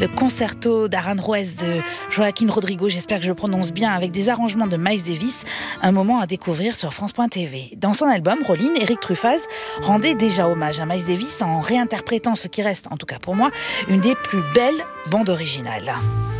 le concerto d'Aranjuez de Joaquín Rodrigo, j'espère que je le prononce bien, avec des arrangements de Miles Davis, un moment à découvrir sur France.tv. Dans son album, Rolline, Éric Truffaz rendait déjà hommage à Miles Davis en réinterprétant ce qui reste, en tout cas pour moi, une des plus belles bandes originales.